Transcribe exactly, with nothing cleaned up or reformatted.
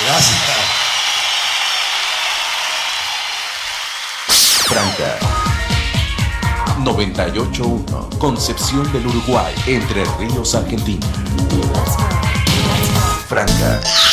Gracias. Franca noventa y ocho punto uno, Concepción del Uruguay, Entre Ríos, Argentina. Franca.